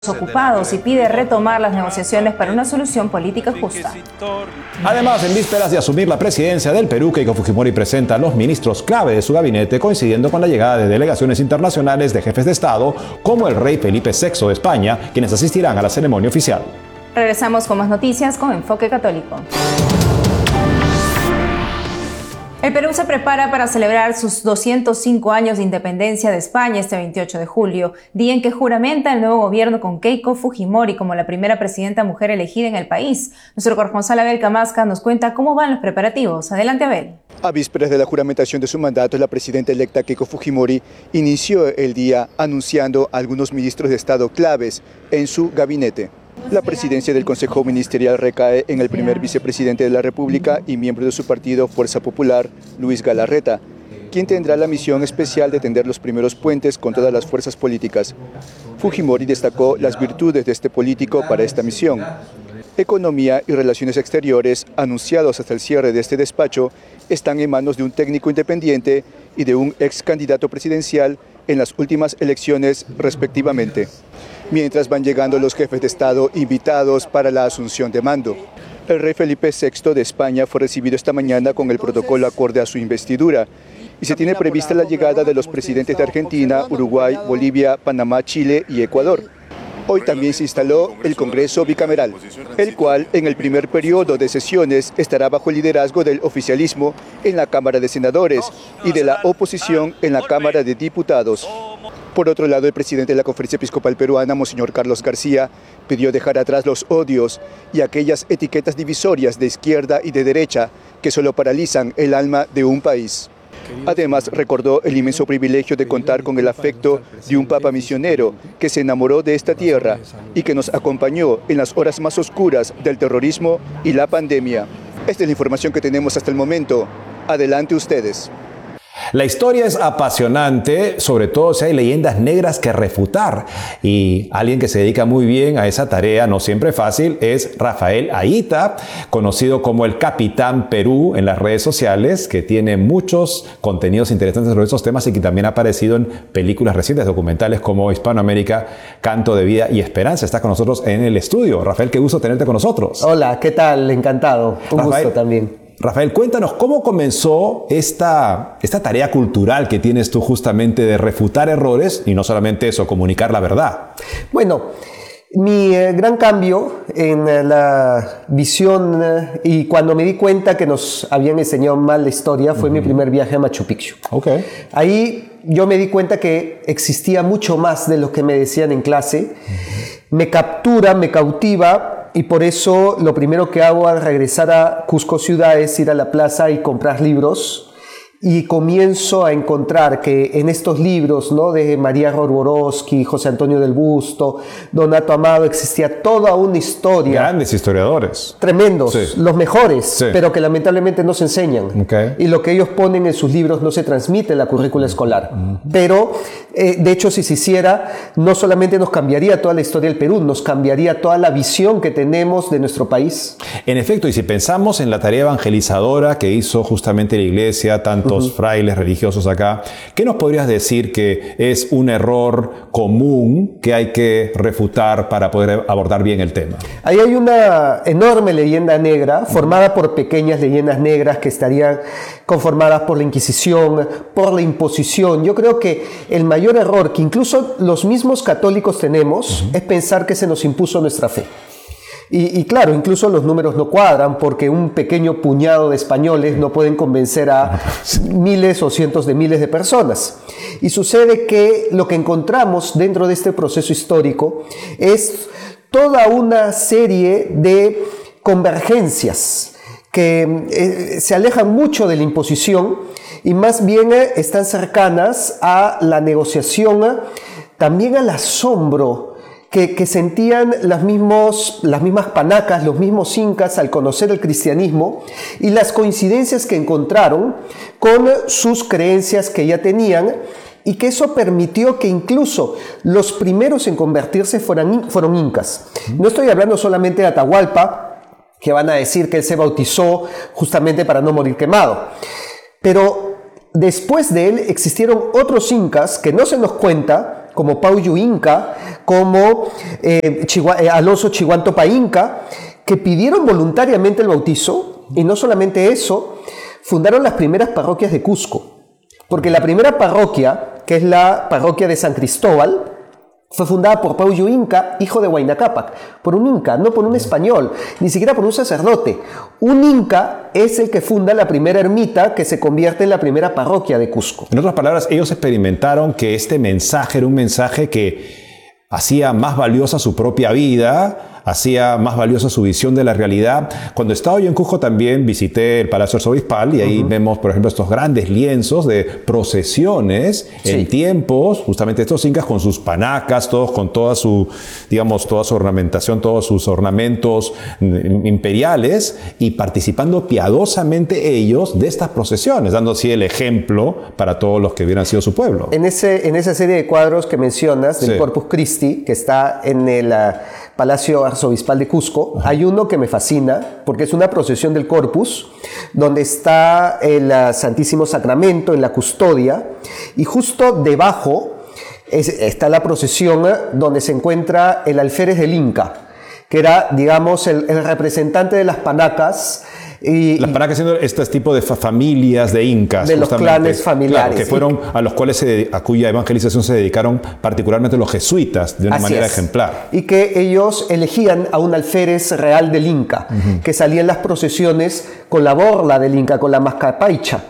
ocupados y pide retomar las negociaciones para una solución política justa. Además, en vísperas de asumir la presidencia del Perú, Keiko Fujimori presenta a los ministros clave de su gabinete, coincidiendo con la llegada de delegaciones internacionales de jefes de Estado, como el rey Felipe VI de España, quienes asistirán a la ceremonia oficial. Regresamos con más noticias con Enfoque Católico. El Perú se prepara para celebrar sus 205 años de independencia de España este 28 de julio, día en que juramenta el nuevo gobierno con Keiko Fujimori como la primera presidenta mujer elegida en el país. Nuestro corresponsal Abel Camasca nos cuenta cómo van los preparativos. Adelante, Abel. A vísperas de la juramentación de su mandato, la presidenta electa Keiko Fujimori inició el día anunciando a algunos ministros de Estado claves en su gabinete. La presidencia del Consejo Ministerial recae en el primer vicepresidente de la República y miembro de su partido Fuerza Popular, Luis Galarreta, quien tendrá la misión especial de tender los primeros puentes con todas las fuerzas políticas. Fujimori destacó las virtudes de este político para esta misión. Economía y Relaciones Exteriores, anunciados hasta el cierre de este despacho, están en manos de un técnico independiente y de un ex candidato presidencial en las últimas elecciones respectivamente, mientras van llegando los jefes de Estado invitados para la asunción de mando. El rey Felipe VI de España fue recibido esta mañana con el protocolo acorde a su investidura y se tiene prevista la llegada de los presidentes de Argentina, Uruguay, Bolivia, Panamá, Chile y Ecuador. Hoy también se instaló el Congreso Bicameral, el cual en el primer periodo de sesiones estará bajo el liderazgo del oficialismo en la Cámara de Senadores y de la oposición en la Cámara de Diputados. Por otro lado, el presidente de la Conferencia Episcopal Peruana, Monseñor Carlos García, pidió dejar atrás los odios y aquellas etiquetas divisorias de izquierda y de derecha que solo paralizan el alma de un país. Además, recordó el inmenso privilegio de contar con el afecto de un papa misionero que se enamoró de esta tierra y que nos acompañó en las horas más oscuras del terrorismo y la pandemia. Esta es la información que tenemos hasta el momento. Adelante ustedes. La historia es apasionante, sobre todo si hay leyendas negras que refutar. Y alguien que se dedica muy bien a esa tarea, no siempre fácil, es Rafael Ayita, conocido como el Capitán Perú en las redes sociales, que tiene muchos contenidos interesantes sobre esos temas y que también ha aparecido en películas recientes, documentales como Hispanoamérica, Canto de Vida y Esperanza. Está con nosotros en el estudio. Rafael, qué gusto tenerte con nosotros. Hola, ¿qué tal? Encantado. Un gusto también. Rafael, cuéntanos cómo comenzó esta tarea cultural que tienes tú justamente de refutar errores y no solamente eso, comunicar la verdad. Bueno, mi gran cambio en la visión y cuando me di cuenta que nos habían enseñado mal la historia fue mi primer viaje a Machu Picchu. Okay. Ahí yo me di cuenta que existía mucho más de lo que me decían en clase. Me captura, me cautiva. Y por eso lo primero que hago al regresar a Cusco ciudad es ir a la plaza y comprar libros. Y comienzo a encontrar que en estos libros, ¿no?, de María Roborowski, José Antonio del Busto, Donato Amado, existía toda una historia. Grandes historiadores. Tremendos, sí. Los mejores, sí. Pero que lamentablemente no se enseñan. Okay. Y lo que ellos ponen en sus libros no se transmite en la currícula escolar. Pero, de hecho, si se hiciera, no solamente nos cambiaría toda la historia del Perú, nos cambiaría toda la visión que tenemos de nuestro país. En efecto, y si pensamos en la tarea evangelizadora que hizo justamente la Iglesia, tantos frailes religiosos acá, ¿qué nos podrías decir que es un error común que hay que refutar para poder abordar bien el tema? Ahí hay una enorme leyenda negra, formada por pequeñas leyendas negras que estarían conformadas por la Inquisición, por la imposición. Yo creo que el mayor error que incluso los mismos católicos tenemos es pensar que se nos impuso nuestra fe. Y claro, incluso los números no cuadran porque un pequeño puñado de españoles no pueden convencer a miles o cientos de miles de personas. Y sucede que lo que encontramos dentro de este proceso histórico es toda una serie de convergencias que se alejan mucho de la imposición y más bien están cercanas a la negociación, también al asombro que sentían las mismas panacas, los mismos incas al conocer el cristianismo y las coincidencias que encontraron con sus creencias que ya tenían y que eso permitió que incluso los primeros en convertirse fueron incas. No estoy hablando solamente de Atahualpa, que van a decir que él se bautizó justamente para no morir quemado, pero después de él existieron otros incas que no se nos cuenta, como Pauyu Inca, como Alonso Chihuantopa Inca, que pidieron voluntariamente el bautizo, y no solamente eso, fundaron las primeras parroquias de Cusco. Porque la primera parroquia, que es la parroquia de San Cristóbal, fue fundada por Pauyu Inca, hijo de Huayna Cápac, por un inca, no por un español, ni siquiera por un sacerdote. Un inca es el que funda la primera ermita que se convierte en la primera parroquia de Cusco. En otras palabras, ellos experimentaron que este mensaje era un mensaje que hacía más valiosa su propia vida, hacía más valiosa su visión de la realidad. Cuando estaba yo en Cusco también visité el Palacio Arzobispal y ahí vemos, por ejemplo, estos grandes lienzos de procesiones en tiempos, justamente estos incas con sus panacas, todos con toda su, digamos, toda su ornamentación, todos sus ornamentos imperiales y participando piadosamente ellos de estas procesiones, dando así el ejemplo para todos los que hubieran sido su pueblo. En esa serie de cuadros que mencionas, del Corpus Christi, que está en el Palacio Arzobispal de Cusco, hay uno que me fascina porque es una procesión del Corpus donde está el Santísimo Sacramento en la custodia y justo debajo está la procesión donde se encuentra el alférez del Inca, que era, digamos, el representante de las panacas. Las panacas siendo este tipo de familias de incas. De los clanes familiares. Claro, que fueron a los cuales a cuya evangelización se dedicaron particularmente los jesuitas de una manera ejemplar. Y que ellos elegían a un alférez real del Inca, que salía en las procesiones con la borla del Inca, con la mascapaicha.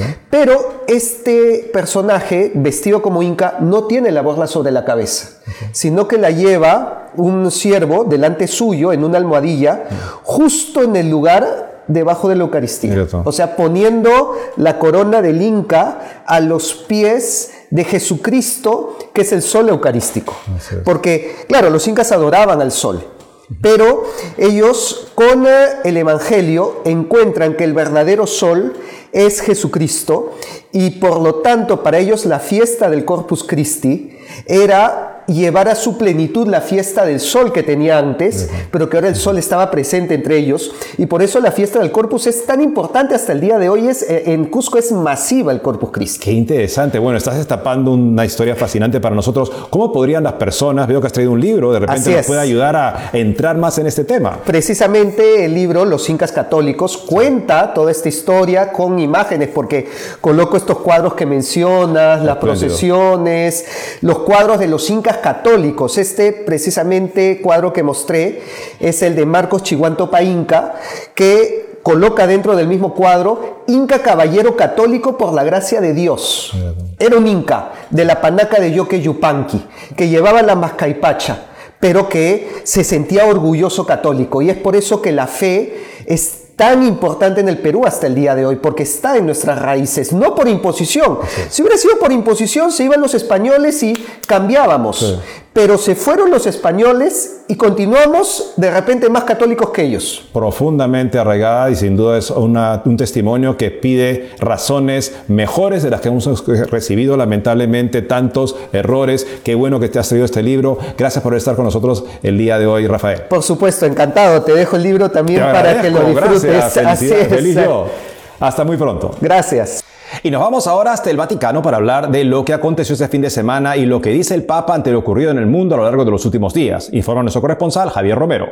Pero este personaje, vestido como Inca, no tiene la borla sobre la cabeza, sino que la lleva un siervo delante suyo en una almohadilla, justo en el lugar debajo de la Eucaristía. O sea, poniendo la corona del Inca a los pies de Jesucristo, que es el sol eucarístico. Porque, claro, los incas adoraban al sol, pero ellos con el Evangelio encuentran que el verdadero sol es Jesucristo y por lo tanto para ellos la fiesta del Corpus Christi era llevar a su plenitud la fiesta del sol que tenía antes, pero que ahora el sol estaba presente entre ellos, y por eso la fiesta del Corpus es tan importante hasta el día de hoy. En Cusco es masiva el Corpus Christi. Qué interesante. Bueno, estás destapando una historia fascinante para nosotros. ¿Cómo podrían las personas, veo que has traído un libro, de repente nos puede ayudar a entrar más en este tema? Precisamente el libro Los Incas Católicos cuenta toda esta historia con imágenes, porque coloco estos cuadros que mencionas, las procesiones, los cuadros de los incas católicos. Este precisamente cuadro que mostré es el de Marcos Chihuantopa Inca, que coloca dentro del mismo cuadro Inca caballero católico por la gracia de Dios. Era un inca de la panaca de Yoque Yupanqui, que llevaba la mascaipacha, pero que se sentía orgulloso católico, y es por eso que la fe es tan importante en el Perú hasta el día de hoy, porque está en nuestras raíces, no por imposición. Si hubiera sido por imposición, se iban los españoles y cambiábamos. Pero se fueron los españoles y continuamos de repente más católicos que ellos. Profundamente arraigada, y sin duda es un testimonio que pide razones mejores de las que hemos recibido lamentablemente tantos errores. Qué bueno que te has traído este libro. Gracias por estar con nosotros el día de hoy, Rafael. Por supuesto, encantado. Te dejo el libro también para que lo disfrutes. Gracias. Así es. Feliz yo. Hasta muy pronto. Gracias. Y nos vamos ahora hasta el Vaticano para hablar de lo que aconteció este fin de semana y lo que dice el Papa ante lo ocurrido en el mundo a lo largo de los últimos días. Informa nuestro corresponsal Javier Romero.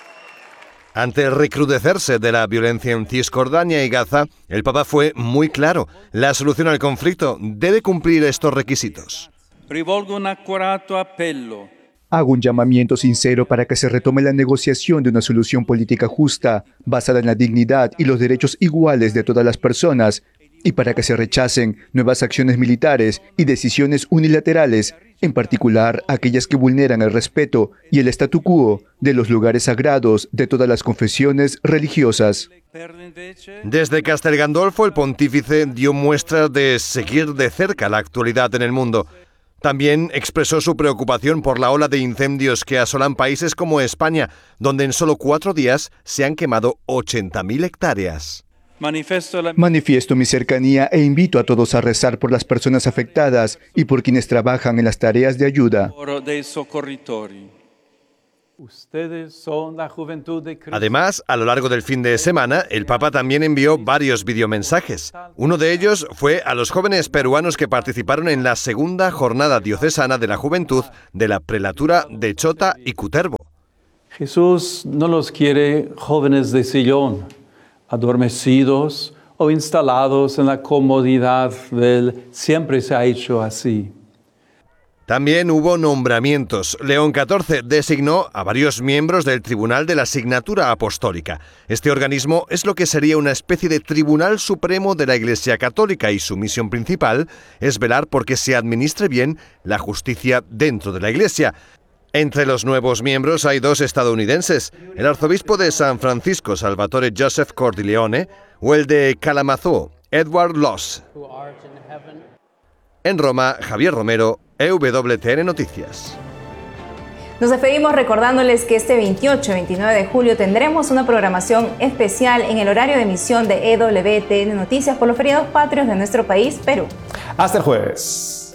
Ante el recrudecerse de la violencia en Cisjordania y Gaza, el Papa fue muy claro. La solución al conflicto debe cumplir estos requisitos. Hago un llamamiento sincero para que se retome la negociación de una solución política justa, basada en la dignidad y los derechos iguales de todas las personas, y para que se rechacen nuevas acciones militares y decisiones unilaterales, en particular aquellas que vulneran el respeto y el statu quo de los lugares sagrados de todas las confesiones religiosas. Desde Castel Gandolfo, el pontífice dio muestras de seguir de cerca la actualidad en el mundo. También expresó su preocupación por la ola de incendios que asolan países como España, donde en solo 4 días se han quemado 80.000 hectáreas. Manifiesto mi cercanía e invito a todos a rezar por las personas afectadas y por quienes trabajan en las tareas de ayuda. Ustedes son la juventud de Cristo. Además, a lo largo del fin de semana, el Papa también envió varios videomensajes. Uno de ellos fue a los jóvenes peruanos que participaron en la segunda jornada diocesana de la juventud de la prelatura de Chota y Cutervo. Jesús no los quiere jóvenes de sillón, adormecidos o instalados en la comodidad del siempre se ha hecho así. También hubo nombramientos. León XIV designó a varios miembros del Tribunal de la Signatura Apostólica. Este organismo es lo que sería una especie de Tribunal Supremo de la Iglesia Católica y su misión principal es velar por que se administre bien la justicia dentro de la Iglesia. Entre los nuevos miembros hay 2 estadounidenses, el arzobispo de San Francisco, Salvatore Joseph Cordileone, o el de Kalamazoo, Edward Loss. En Roma, Javier Romero, EWTN Noticias. Nos despedimos recordándoles que este 28 y 29 de julio tendremos una programación especial en el horario de emisión de EWTN Noticias por los feriados patrios de nuestro país, Perú. Hasta el jueves.